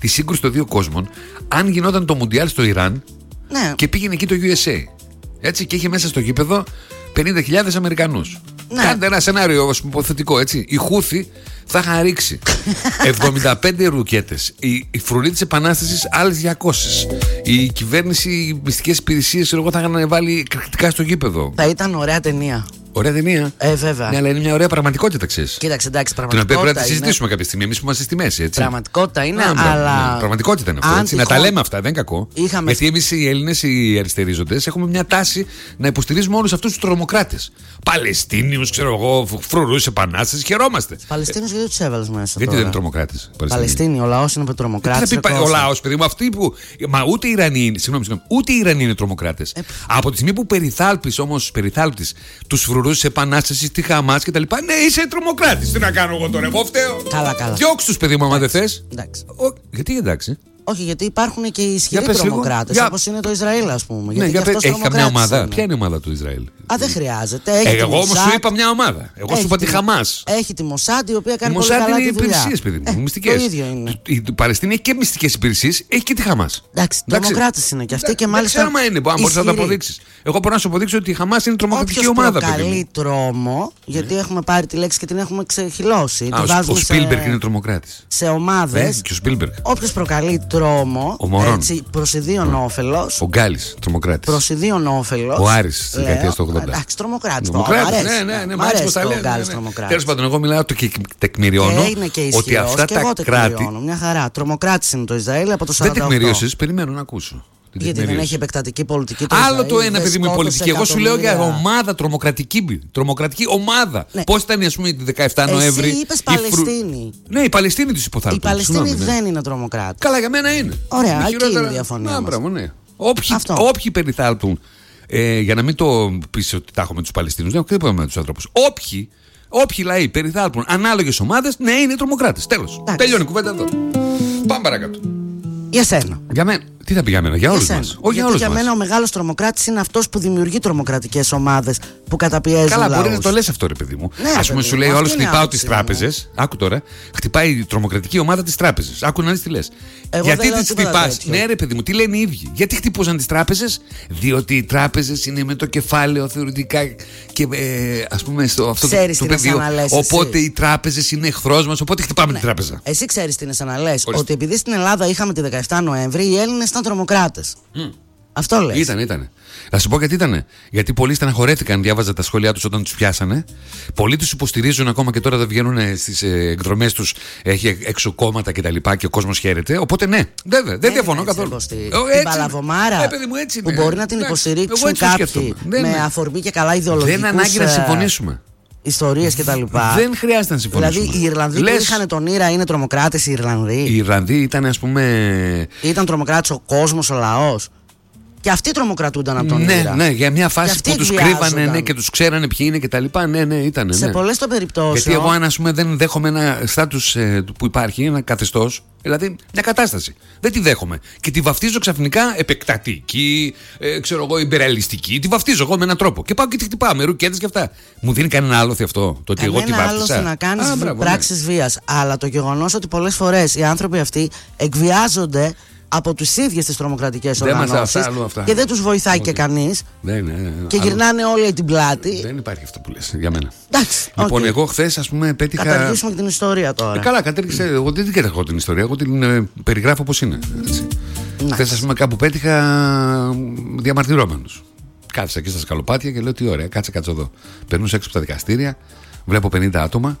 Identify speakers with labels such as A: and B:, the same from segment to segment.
A: τη σύγκρουση των δύο κόσμων, αν γινόταν το Μουντιάλ στο Ιράν και πήγαινε εκεί το USA. Έτσι, και είχε μέσα στο γήπεδο 50.000 Αμερικανούς. Ναι. Κάντε ένα σενάριο υποθετικό, έτσι. Οι Χούθοι θα είχαν ρίξει 75 ρουκέτες. Η φρουρή της Επανάστασης άλλες 200. Η κυβέρνηση, οι μυστικές υπηρεσίες, θα είχαν βάλει εκρηκτικά στο γήπεδο.
B: Θα ήταν ωραία ταινία.
A: Ωραία ταινία.
B: Βέβαια.
A: Ναι, αλλά είναι μια ωραία πραγματικότητα, ξέρεις.
B: Κοίταξε, εντάξει,
A: την οποία πρέπει να τη συζητήσουμε κάποια στιγμή. Εμείς που είμαστε στη μέση, έτσι.
B: Πραγματικότητα είναι, αλλά.
A: Πραγματικότητα είναι αυτό. Έτσι. Να τα λέμε αυτά, δεν είναι κακό. Γιατί εμείς οι Έλληνες, οι αριστερίζοντες, έχουμε μια τάση να υποστηρίζουμε όλους αυτούς τους τρομοκράτες. Παλαιστίνιους, ξέρω εγώ, φρουρούς επανάστασης, χαιρόμαστε.
B: Παλαιστίνιους γιατί τους έβαλες μέσα.
A: Γιατί δεν είναι τρομοκράτες.
B: Παλαιστίνοι, ο λαός είναι τρομοκράτες.
A: Ο λαός, παιδί μου, αυτοί που. Μα ούτε οι Ιρανοί, ούτε οι Ιρανοί είναι τρομοκράτες. Από τη στιγμή που περιθάλπεις τους φρουρούς της Επανάστασης, τη Χαμάς κτλ. Ναι, είσαι τρομοκράτης. Τι να κάνω εγώ τώρα, εγώ φταίω.
B: Καλά.
A: Διώξ' τους, παιδί μου, άμα δεν θες. Γιατί εντάξει.
B: Όχι, γιατί υπάρχουν και ισχυροί τρομοκράτες, όπως είναι το Ισραήλ, ας πούμε.
A: Ναι, έχει καμιά ομάδα. Ποια είναι η ομάδα του Ισραήλ?
B: Δεν χρειάζεται.
A: Εγώ όμως σου είπα μια ομάδα. Εγώ σου είπα τη Χαμάς.
B: Έχει τη Μοσάντ, η οποία κάνει πολύ καλά τη δουλειά.
A: Η Μοσάντ είναι υπηρεσίες, παιδί μου. Μυστικές.
B: Το ίδιο είναι.
A: Η Παλαιστίνη έχει και μυστικές υπηρεσίες, έχει και τη Χαμάς.
B: Εντάξει, τρομοκράτες είναι και αυτοί και μάλιστα.
A: Δεν ξέρω αν μπορείς να το αποδείξεις. Εγώ μπορώ να σου αποδείξω ότι η Χαμάς είναι τρομοκρατική ομάδα.
B: Προκαλεί τρόμο, γιατί έχουμε πάρει τη λέξη και την έχουμε ξεχυλώσει.
A: Ο Σπίλμπεργκ είναι τρομοκράτης.
B: Σε ομάδες. Όποιος προκαλεί τρόμο. Έτσι, προς ιδίον όφελος.
A: Ο Γκάλης, τρομοκράτης.
B: Προς ιδίον όφελος.
A: Ο Άρης της δεκαετίας του 80.
B: Εντάξει, τρομοκράτης.
A: Ναι, μ' αρέσει πως τα λένε. Τέλος πάντων, εγώ μιλάω και τεκμηριώνω ότι αυτά τα κράτη.
B: Μια χαρά. Τρομοκράτης είναι το Ισραήλ από το 48.
A: Δεν τεκμηρίωσες, περιμένω να ακούσω.
B: Γιατί δεν έχει επεκτατική πολιτική.
A: Άλλο το ένα, παιδί μου, η πολιτική. Εγώ σου λέω για ομάδα τρομοκρατική ομάδα. Πώς ήταν, ας πούμε, τη 17 Νοέμβρη.
B: Εσύ είπες Παλαιστίνη.
A: Ναι, οι Παλαιστίνοι τους υποθάλπτουν.
B: Οι Παλαιστίνοι δεν είναι τρομοκράτες.
A: Καλά, για μένα είναι.
B: Ωραία, εκεί είναι η διαφωνία μας.
A: Όποιοι περιθάλπτουν, για να μην το πεις ότι τα έχω με τους Παλαιστίνους, δεν έχω με τους ανθρώπους. Όποιοι λαοί περιθάλπουν ανάλογες ομάδες, ναι, είναι τρομοκράτες. Τέλος. Τελειώνει η κουβέντα εδώ. Πάμε παρακάτω.
B: Για σένα.
A: Για μένα. Τι θα πει για μένα, για όλους μας. Όχι για όλους
B: μας. Για μένα ο μεγάλος τρομοκράτης είναι αυτός που δημιουργεί τρομοκρατικές ομάδες που καταπιέζουν.
A: Καλά,
B: λαούς.
A: μπορεί να το λες αυτό, ρε παιδί μου.
B: Ναι,
A: ας πούμε, σου λέει ο άλλος χτυπάω τις τράπεζες. Άκου τώρα. Χτυπάει η τρομοκρατική ομάδα τις τράπεζες. Άκου να δεις τι λες. Γιατί τις χτυπάς? Ναι, ρε παιδί μου, τι λένε οι ίδιοι. Γιατί χτυπούσαν τις τράπεζες? Διότι οι τράπεζες είναι με το κεφάλαιο θεωρητικά και ας πούμε στο αυτό το πεδίο. Οπότε οι τράπεζες είναι εχθρός μας. Οπότε χτυπάμε την τράπεζα.
B: Εσύ ξέρεις τι είναι σαν να λες? Ότι επειδή στην Ελλάδα είχαμε τη 17 Νοέμβρη, οι Έλληνες ήταν τρομοκράτες. Αυτό λες.
A: Ήτανε. Θα σου πω γιατί ήτανε. Γιατί πολλοί στεναχωρέθηκαν, διάβαζα τα σχόλιά τους όταν τους πιάσανε. Πολλοί τους υποστηρίζουν ακόμα και τώρα δεν βγαίνουν στις εκδρομές τους. Έχει έξω κόμματα κτλ. Και ο κόσμος χαίρεται. Οπότε ναι, δεν διαφωνώ καθόλου.
B: Την παλαβομάρα που μπορεί να την υποστηρίξουν κάποιοι με αφορμή και καλά ιδεολογικούς.
A: Δεν ανάγκη να συμφωνήσουμε.
B: Ιστορίες και τα λοιπά.
A: Δεν χρειάζεται να συμφωνήσουμε.
B: Δηλαδή οι Ιρλανδοί που είχαν τον Ήρα είναι τρομοκράτες οι Ιρλανδοί.
A: Οι Ιρλανδοί ήταν, ας πούμε.
B: Ήταν τρομοκράτης ο κόσμος, ο λαός. Και αυτοί τρομοκρατούνταν από τον Ήρα.
A: Ναι, για μια φάση που τους κρύβανε και τους ξέρανε ποιοι είναι και τα λοιπά. Ναι, ήταν.
B: Σε πολλές των περιπτώσεων.
A: Γιατί εγώ, αν ας πούμε, δεν δέχομαι ένα στάτους που υπάρχει, ένα καθεστώς, δηλαδή μια κατάσταση. Δεν τη δέχομαι. Και τη βαφτίζω ξαφνικά επεκτατική, ξέρω εγώ, ιμπεραλιστική. Τη βαφτίζω εγώ με έναν τρόπο. Και πάω και τη χτυπάω με ρουκέτες και αυτά. Μου δίνει κανένα άλοθη αυτό? Το ότι εγώ τη βάφτισα.
B: Κανένα άλοθη να κάνεις πράξεις βίας. Αλλά το γεγονός ότι πολλές φορές οι άνθρωποι αυτοί εκβιάζονται από τις ίδιες τις τρομοκρατικές οργανώσεις και δεν τους βοηθάει και κανείς και γυρνάνε όλοι την πλάτη.
A: Δεν υπάρχει αυτό που λες για μένα.
B: Εντάξει,
A: λοιπόν, εγώ χθες, ας πούμε, πέτυχα.
B: Καταργήσουμε και την ιστορία τώρα.
A: Καλά, κατέργησε. Εγώ δεν την καταργώ την ιστορία. Εγώ την περιγράφω όπως είναι. Χθες, ας πούμε, κάπου πέτυχα διαμαρτυρόμενους. Κάθισα εκεί στα σκαλοπάτια και λέω τι ωραία, κάτσε εδώ. Περνούσα έξω από τα δικαστήρια, βλέπω 50 άτομα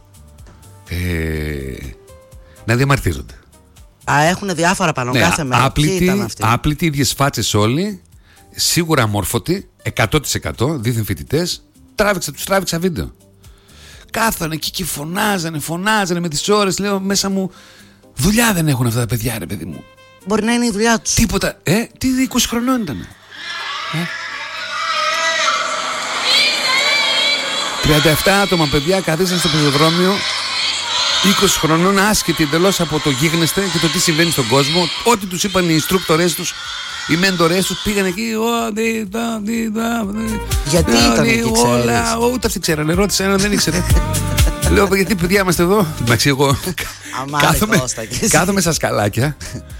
A: να διαμαρτύρονται.
B: Έχουν διάφορα πάνω κάθε μέρα.
A: Άπλητοι, ίδιες φάτσες όλοι, σίγουρα αμόρφωτοι, 100% δίθεν φοιτητές. Τους τράβηξα βίντεο. Κάθανε εκεί και φωνάζανε με τις ώρες. Λέω μέσα μου, δουλειά δεν έχουν αυτά τα παιδιά, ρε παιδί μου.
B: Μπορεί να είναι η δουλειά τους.
A: Τίποτα. Τι 20 χρονών ήταν. 37 άτομα παιδιά καθίσαν στο πεζοδρόμιο. 20 χρονών, άσχετοι εντελώς από το γίγνεσθε και το τι συμβαίνει στον κόσμο. Ό,τι τους είπαν οι instructors τους, οι μέντορες τους, πήγαν εκεί.
B: Γιατί ήταν εκεί, ξέρεις?
A: Ούτε αυτοί ξέρανε, ρώτησα έναν, δεν ήξερε. Λέω, γιατί παιδιά είμαστε εδώ. Εντάξει, εγώ κάθομαι στα σκαλάκια